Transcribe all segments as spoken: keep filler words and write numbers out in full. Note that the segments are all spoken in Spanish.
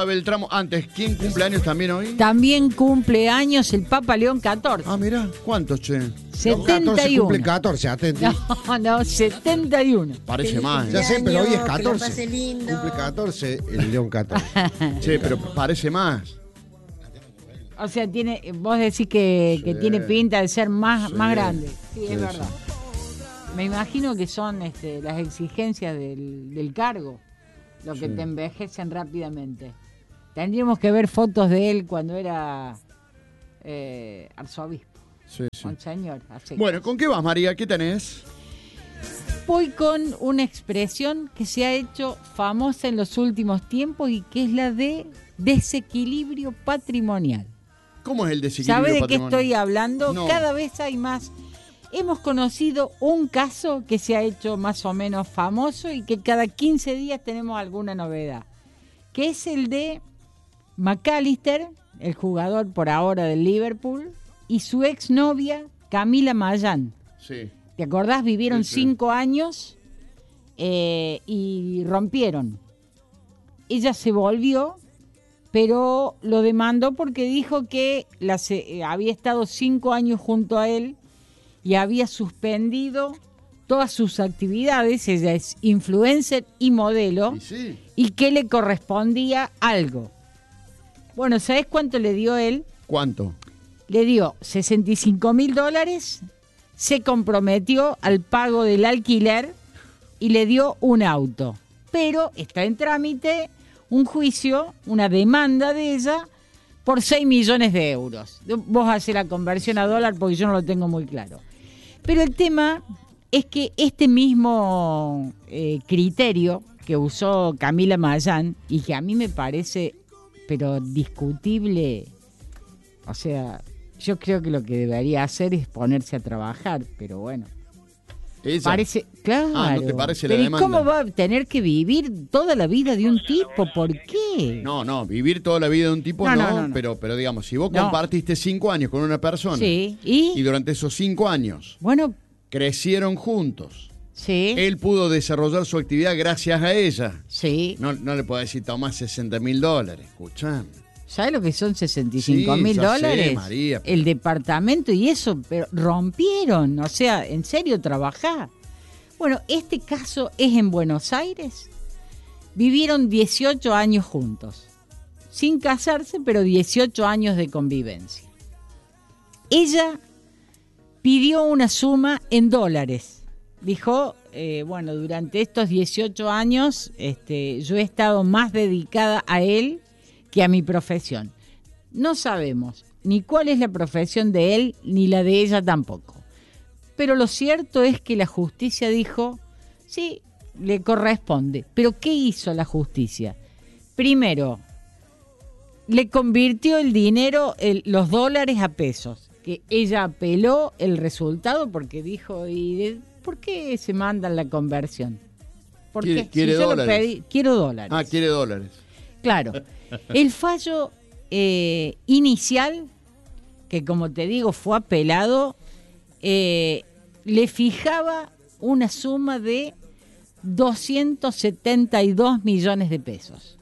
Beltramo, antes, ¿quién cumple años también hoy? También cumple años el Papa León catorce. Ah, mirá, ¿cuántos, che? setenta y uno. Cumple catorce, atenti. No, no, setenta y uno. Parece más. Ya sé, pero hoy es Que la catorce. pase lindo. Cumple catorce, el León catorce. Che, pero parece más. O sea, tiene, vos decís que, que Sí. tiene pinta de ser más, Sí. más grande. Sí, Sí, es verdad. Me imagino que son este, las exigencias del, del cargo lo que Sí. te envejecen rápidamente. Tendríamos que ver fotos de él cuando era eh, arzobispo. Sí, sí. Monseñor. Así. Bueno, ¿con qué vas, María? ¿Qué tenés? Voy con una expresión que se ha hecho famosa en los últimos tiempos y que es la de desequilibrio patrimonial. ¿Cómo es el desequilibrio ¿Sabe de qué patrimonial? estoy hablando? No. Cada vez hay más. Hemos conocido un caso que se ha hecho más o menos famoso y que cada quince días tenemos alguna novedad, que es el de McAllister, el jugador por ahora del Liverpool, y su exnovia Camila Mayán. Sí. ¿Te acordás? Vivieron Sí, sí. cinco años eh, y rompieron. Ella se volvió, pero lo demandó porque dijo que la se- eh, había estado cinco años junto a él y había suspendido todas sus actividades. Ella es influencer y modelo, Y sí. y que le correspondía algo. Bueno, ¿sabés cuánto le dio él? ¿Cuánto? Le dio sesenta y cinco mil dólares, se comprometió al pago del alquiler y le dio un auto. Pero está en trámite un juicio, una demanda de ella por seis millones de euros. Vos hacés la conversión a dólar porque yo no lo tengo muy claro. Pero el tema es que este mismo eh, criterio que usó Camila Mayán y que a mí me parece, pero discutible, o sea, yo creo que lo que debería hacer es ponerse a trabajar, pero bueno. Ella. Parece, claro. Ah, ¿no te parece la pero ¿y demanda? cómo va a tener que vivir toda la vida de un tipo? ¿Por qué? No, no, vivir toda la vida de un tipo No, no, no, no, no. Pero, pero digamos, si vos No. compartiste cinco años con una persona Sí, ¿y? y durante esos cinco años Bueno, crecieron juntos, sí, él pudo desarrollar su actividad gracias a ella. sí. No, no le puedo decir, tomás sesenta mil dólares, escuchame. ¿Sabes lo que son sesenta y cinco Sí, mil ya sé, dólares? María, pero- El departamento y eso, pero rompieron. O sea, en serio, trabajá. Bueno, este caso es en Buenos Aires. Vivieron dieciocho años juntos. Sin casarse, pero dieciocho años de convivencia. Ella pidió una suma en dólares. Dijo, eh, bueno, durante estos dieciocho años este, yo he estado más dedicada a él que a mi profesión. No sabemos ni cuál es la profesión de él, ni la de ella tampoco. Pero lo cierto es que la justicia dijo, sí, le corresponde. Pero ¿qué hizo la justicia? Primero, le convirtió el dinero, el- los dólares a pesos. Que ella apeló el resultado porque dijo, ¿y de- por qué se mandan la conversión? ¿Por Quiere- qué? quiere yo lo dólares. pedí, quiero dólares. Ah, quiere dólares. Claro. El fallo eh, inicial, que como te digo fue apelado, eh, le fijaba una suma de doscientos setenta y dos millones de pesos.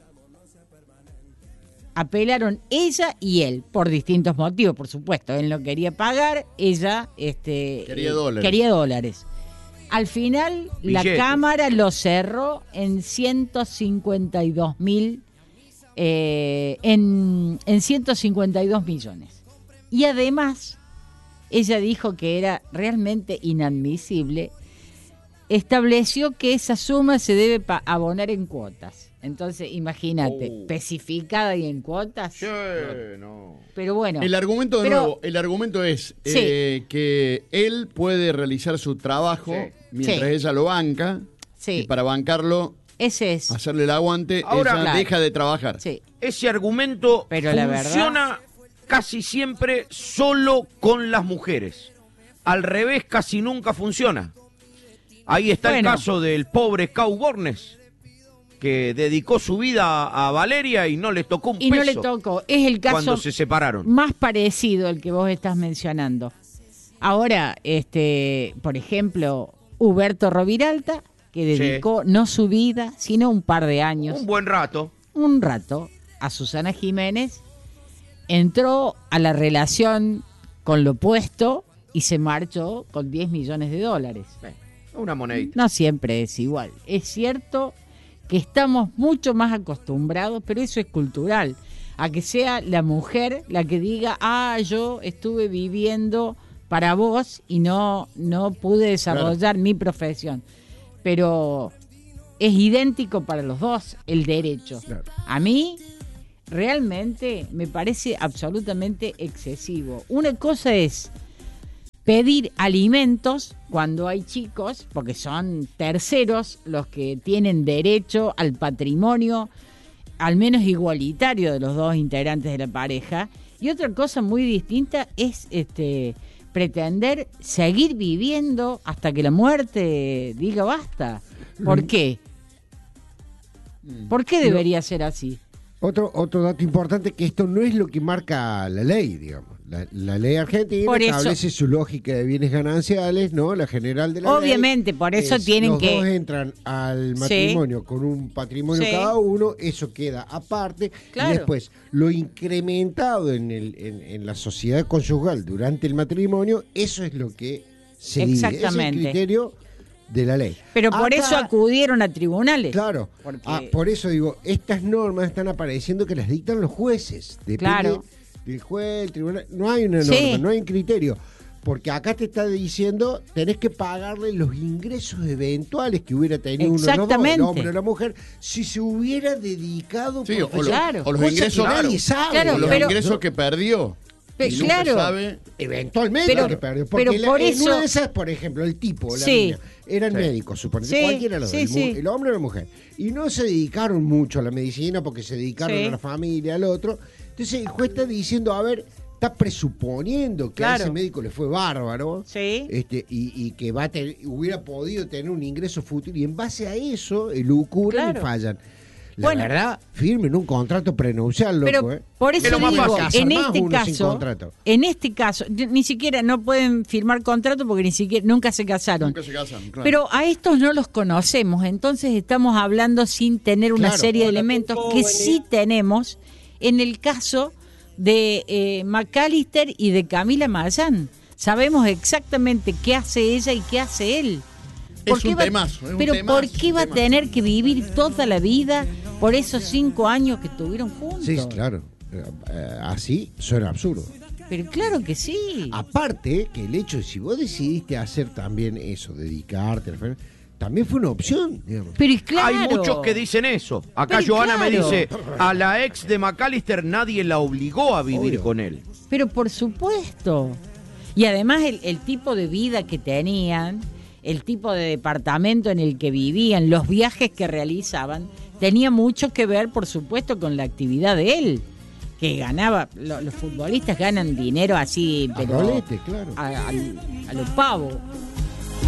Apelaron ella y él, por distintos motivos, por supuesto. Él no quería pagar, ella este, Quería eh, dólares. quería dólares. Al final, la Billetes. Cámara lo cerró en ciento cincuenta y dos mil, eh, en, en ciento cincuenta y dos millones. Y además, ella dijo que era realmente inadmisible, estableció que esa suma se debe pa- abonar en cuotas. Entonces, imagínate, Oh. especificada y en cuotas. Sí, no. Pero bueno, El argumento de pero- nuevo, el argumento es Sí. eh, que él puede realizar su trabajo Sí. mientras Sí. ella lo banca Sí. y para bancarlo, ese es. hacerle el aguante, Ahora, ella claro. deja de trabajar. Sí. Ese argumento Pero la verdad- funciona casi siempre solo con las mujeres. Al revés, casi nunca funciona. Ahí está Bueno. el caso del pobre Cau Bornes, que dedicó su vida a Valeria y no le tocó un Y peso no le tocó. Es el caso cuando se separaron. más parecido al que vos estás mencionando. Ahora, este, por ejemplo, Huberto Roviralta, que Sí. dedicó no su vida, sino un par de años, Un buen rato. un rato, a Susana Jiménez, entró a la relación con lo opuesto y se marchó con diez millones de dólares. Una monedita. No siempre es igual. Es cierto que estamos mucho más acostumbrados, pero eso es cultural, a que sea la mujer la que diga, ah, yo estuve viviendo para vos y no, no pude desarrollar claro. mi profesión. Pero es idéntico para los dos el derecho. Claro. A mí realmente me parece absolutamente excesivo. Una cosa es pedir alimentos cuando hay chicos, porque son terceros los que tienen derecho al patrimonio, al menos igualitario de los dos integrantes de la pareja. Y otra cosa muy distinta es este pretender seguir viviendo hasta que la muerte diga basta. ¿Por qué? ¿Por qué debería ser así? Otro otro dato importante, que esto no es lo que marca la ley, digamos. La, la ley argentina por establece eso, su lógica de bienes gananciales, ¿no? La general de la obviamente, ley. por eso es, tienen los que... Los dos entran al matrimonio sí. con un patrimonio sí. cada uno, eso queda aparte. Claro. Y después, lo incrementado en, el, en, en la sociedad conyugal durante el matrimonio, eso es lo que se divide. Ese es el criterio de la ley. Pero por Acá, eso acudieron a tribunales. Claro. Porque... Ah, por eso digo, estas normas están apareciendo que las dictan los jueces. Depende claro. del juez, el tribunal. No hay una norma, sí. no hay un criterio. Porque acá te está diciendo, tenés que pagarle los ingresos eventuales que hubiera tenido uno de los dos, el hombre o la mujer, si se hubiera dedicado sí, o, los, claro. o los ingresos, nadie sabe, claro, o los pero, ingresos que perdió. Pero, claro, sabe. Eventualmente pero, que perdió. Porque pero por la, eso, en una de esas, por ejemplo, el tipo, la sí. niña, eran sí. médicos, suponete, sí, cualquiera de los sí, dos, sí. el, el hombre o la mujer. Y no se dedicaron mucho a la medicina porque se dedicaron sí. a la familia, al otro. Entonces el juez está diciendo, a ver, está presuponiendo que claro. a ese médico le fue bárbaro sí. este, y, y que va a tener, hubiera podido tener un ingreso futuro. Y en base a eso, elucubran claro. y fallan. La bueno, verdad, firmen un contrato prenupcial, loco, pero ¿eh? por eso digo, en este caso, en este caso, ni siquiera no pueden firmar contrato porque ni siquiera nunca se casaron. Nunca se casan, claro. Pero a estos no los conocemos, entonces estamos hablando sin tener una claro. serie de elementos que sí tenemos en el caso de eh, McAllister y de Camila Mayán. Sabemos exactamente qué hace ella y qué hace él. Es un va, temazo, es un pero temazo, ¿por qué va temazo. a tener que vivir toda la vida por esos cinco años que estuvieron juntos? Sí, claro. Eh, así suena absurdo. Pero claro que sí. Aparte, que el hecho de si vos decidiste hacer también eso, dedicarte, también fue una opción, digamos. Pero es claro. Hay muchos que dicen eso. Acá pero Johanna claro. me dice, a la ex de McAllister nadie la obligó a vivir Obvio. con él. Pero por supuesto. Y además el, el tipo de vida que tenían, el tipo de departamento en el que vivían, los viajes que realizaban, tenía mucho que ver, por supuesto, con la actividad de él, que ganaba, lo, los futbolistas ganan dinero así, pero a rolete, claro. a, a, a lo pavo.